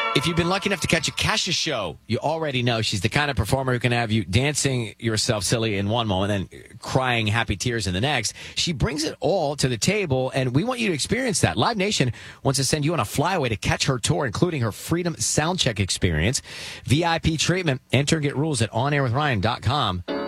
If you've been lucky enough to catch a Kesha show, you already know she's the kind of performer who can have you dancing yourself silly in one moment and then crying happy tears in the next. She brings it all to the table, and we want you to experience that. Live Nation wants to send you on a flyaway to catch her tour, including her Freedom Soundcheck experience. VIP treatment. Enter and get rules at onairwithryan.com.